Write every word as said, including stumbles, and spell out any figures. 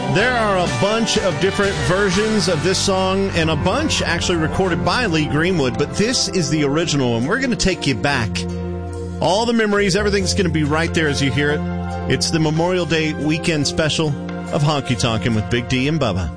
There are a bunch of different versions of this song, and a bunch actually recorded by Lee Greenwood, but this is the original, and we're going to take you back. All the memories, everything's going to be right there as you hear it. It's the Memorial Day weekend special of Honky Tonkin' with Big D and Bubba.